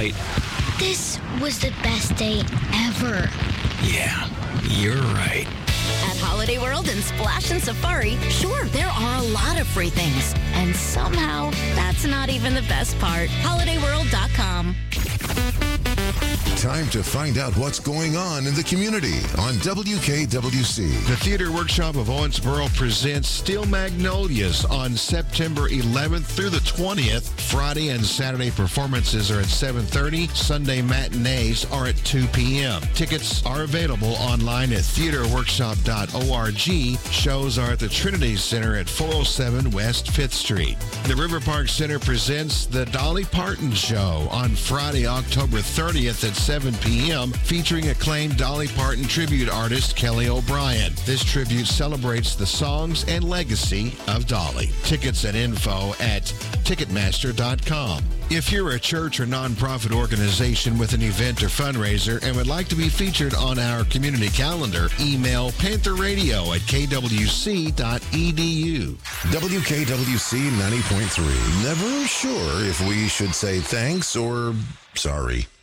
right. This was the best day ever. Yeah, you're right. At Holiday World and Splash and Safari, sure, there are a lot of free things. And somehow, that's not even the best part. HolidayWorld.com. Time to find out what's going on in the community on WKWC. The Theater Workshop of Owensboro presents Steel Magnolias on September 11th through the 20th. Friday and Saturday performances are at 7:30. Sunday matinees are at 2 p.m. Tickets are available online at theaterworkshop.org. Shows are at the Trinity Center at 407 West 5th Street. The River Park Center presents the Dolly Parton Show on Friday, October 30th at 7 p.m., featuring acclaimed Dolly Parton tribute artist Kelly O'Brien. This tribute celebrates the songs and legacy of Dolly. Tickets and info at Ticketmaster.com. If you're a church or nonprofit organization with an event or fundraiser and would like to be featured on our community calendar, email pantherradio@kwc.edu. WKWC 90.3. Never sure if we should say thanks or sorry.